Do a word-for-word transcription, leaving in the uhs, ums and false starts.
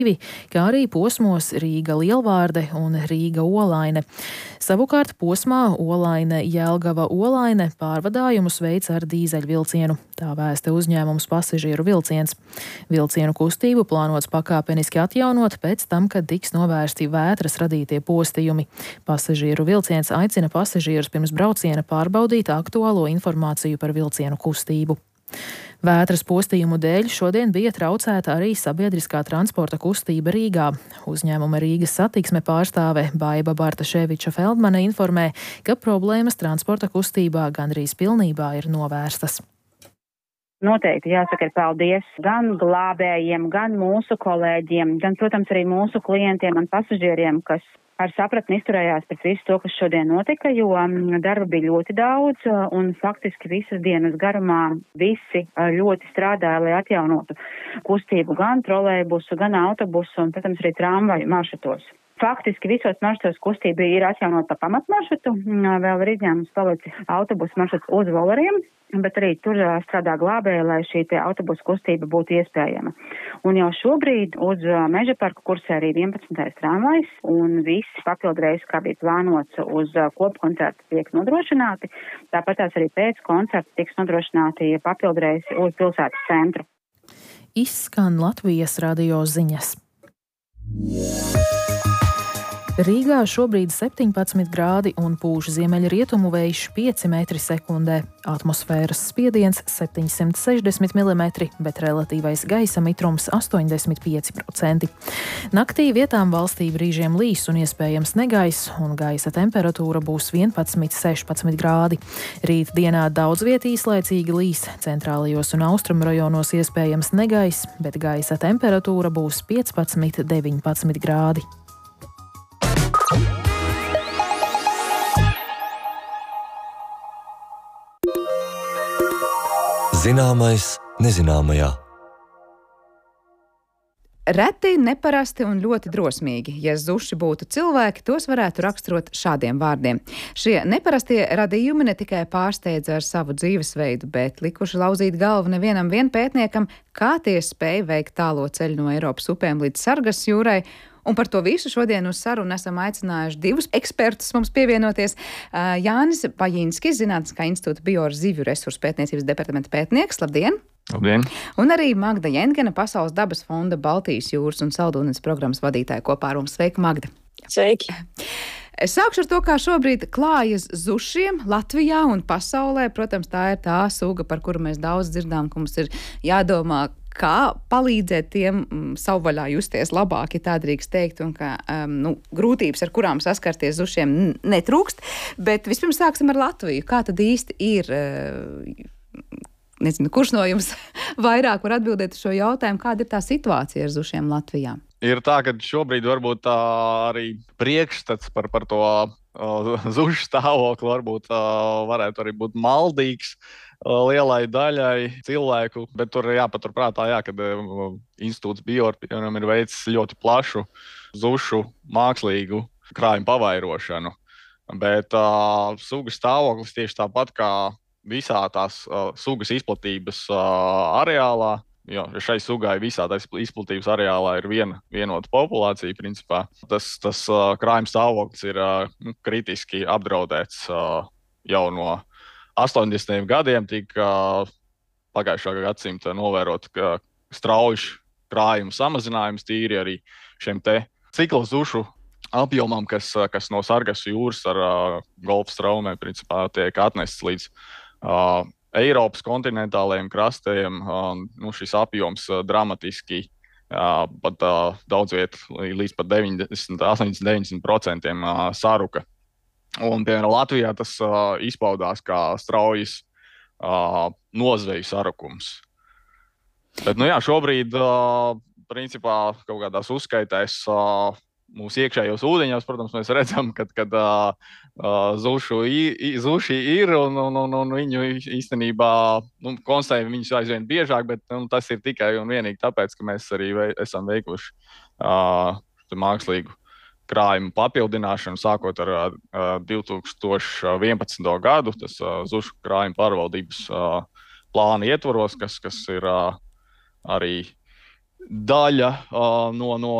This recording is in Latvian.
kā arī posmos Rīga Lielvārde un Rīga Olaine. Savukārt posmā Olaine Jelgava Olaine pārvadājumus veic ar dīzeļvilcienu. Tā vēsta uzņēmums Pasažieru vilciens. Vilcienu kustību plānots pakāpeniski atjaunot pēc tam, kad tiks novērsti vētras radītie postījumi. Pasažieru vilciens aicina pasažierus pirms brauciena pārbaudīt aktuālo informāciju par vilcienu kustību. Vētras postījumu dēļ šodien bija traucēta arī sabiedriskā transporta kustība Rīgā. Uzņēmuma Rīgas satiksme pārstāve Baiba Bartaševiča Feldmane informē, ka problēmas transporta kustībā gandrīz pilnībā ir novērstas. Noteikti jāsaka ir paldies gan glābējiem, gan mūsu kolēģiem, gan, protams, arī mūsu klientiem un pasažieriem, kas ar sapratni izturējās pēc visu to, kas šodien notika, jo darba bija ļoti daudz un faktiski visas dienas garumā visi ļoti strādāja, lai atjaunotu kustību gan trolejbusu, gan autobusu un, protams, arī tramvaju maršrutos. Faktiski visos maršrutos kustība ir atjaunota pa pamatmaršrutu, vēl ir izņēmums palicis autobusu maršruts uz Voleriem, bet arī tur strādā glābēji, lai šī te autobusu kustība būtu iespējama. Un jau šobrīd uz Meža parku kursē arī vienpadsmitais tramvajs un visi papildreisi, kā bija plānots uz kopkoncertu, tiek nodrošināti. Tāpat tās arī pēc koncerta tiks nodrošināti papildreisi uz pilsētas centru. Izskan Latvijas radio ziņas. Rīgā šobrīd septiņpadsmit grādi un pūš ziemeļrietumu vējš pieci metri sekundē. Atmosfēras spiediens septiņsimt sešdesmit milimetri, bet relatīvais gaisa mitrums astoņdesmit pieci procenti. Naktī vietām valstī brīžiem līs un iespējams negaiss, un gaisa temperatūra būs vienpadsmit sešpadsmit grādi. Rīt dienā daudz viet īslaicīgi līs, centrālajos un austrumu rajonos iespējams negaiss, bet gaisa temperatūra būs piecpadsmit deviņpadsmit grādi. Zināmais nezināmajā. Reti, neparasti un ļoti drosmīgi. Ja zuši būtu cilvēki, tos varētu raksturot šādiem vārdiem. Šie neparastie radījumi ne tikai pārsteidza ar savu dzīvesveidu, bet likuši lauzīt galvu nevienam vien pētniekam, kā tie spēj veikt tālo ceļu no Eiropas upēm līdz Sargas jūrai. Un par to visu šodien uz sarunu esam aicinājuši divus ekspertus mums pievienoties. Jānis Paļinskis, Zinātniskā institūta bio- un zivju resursu pētniecības departamenta pētnieks. Labdien! Labdien! Un arī Magda Jengena, Pasaules dabas fonda Baltijas jūras un saldūdens programmas vadītāja kopā ar mums. Sveika, Magda! Sveiki! Es sākšu ar to, kā šobrīd klājas zušiem Latvijā un pasaulē. Protams, tā ir tā suga, par kuru mēs daudz dzirdām, ka mums ir jādomā, kā palīdzēt tiem mm, savvaļā justies labāk, ja tā drīkst teikt, un ka um, nu, grūtības, ar kurām saskarties zušiem, netrūkst. Bet vispirms sāksim ar Latviju. Kā tad īsti ir, uh, nezinu, kurš no jums vairāk var atbildēt uz šo jautājumu, kāda ir tā situācija ar zušiem Latvijā? Ir tā, ka šobrīd varbūt tā arī priekšstats par, par to uh, zušu stāvokli varbūt uh, varētu arī būt maldīgs lielai daļai cilvēku, bet tur jāpaturprātā, jā, kad uh, institūts bio ir veicis ļoti plašu zušu mākslīgu krājumu pavairošanu. Bet uh, sugas stāvoklis tieši tāpat kā visā tās uh, sugas izplatības uh, areālā, jo šai sugai visā tā izplatības areālā ir viena vienota populācija, principā. Tas, tas uh, krājuma stāvoklis ir uh, kritiski apdraudēts uh, jau no astoņdesmitiem gadiem, tika uh, pagājušā gadsimta novērot strauji krājuma samazinājums tīri arī šiem te cikla zušu apjomam, kas, kas no Sargas jūras ar uh, Golfa straumēm principā tiek atnests līdz uh, Eiropas kontinentālajiem krastiem. Uh, nu, šis apjoms uh, dramatiski uh, pat uh, daudz viet līdz pat deviņdesmit, astoņdesmit, deviņdesmit procentiem uh, saruka. Un, piemēram, Latvijā tas uh, izpaudās kā straujas uh, nozveju sarukums. Bet, nu jā, šobrīd, uh, principā, kaut kādās uzskaitēs uh, mūsu iekšējos ūdeņos, protams, mēs redzam, kad, kad uh, uh, zušu, i, zuši ir un, un, un, un viņu īstenībā, nu, konstatējam viņus aizvien biežāk, bet nu, tas ir tikai un vienīgi tāpēc, ka mēs arī vei, esam veikuši uh, mākslīgu krājumu papildināšanu, sākot ar uh, divi tūkstoši vienpadsmito gadu, tas uh, zušu krājuma pārvaldības uh, plāna ietvaros, kas, kas ir uh, arī daļa uh, no, no